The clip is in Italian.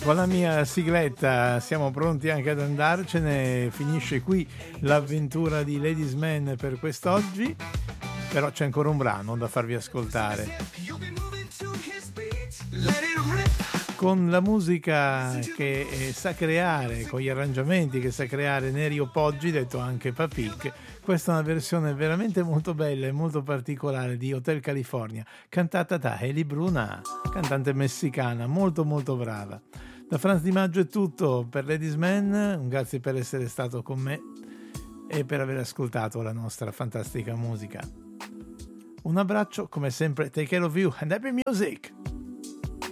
Con la mia sigletta siamo pronti anche ad andarcene, finisce qui l'avventura di Ladies Man per quest'oggi, però c'è ancora un brano da farvi ascoltare. Con la musica che sa creare, con gli arrangiamenti che sa creare Nerio Poggi, detto anche Papic, questa è una versione veramente molto bella e molto particolare di Hotel California, cantata da Eli Bruna, cantante messicana, molto molto brava. Da Franz Di Maggio è tutto per Ladies Man, un grazie per essere stato con me e per aver ascoltato la nostra fantastica musica. Un abbraccio, come sempre, take care of you and happy music!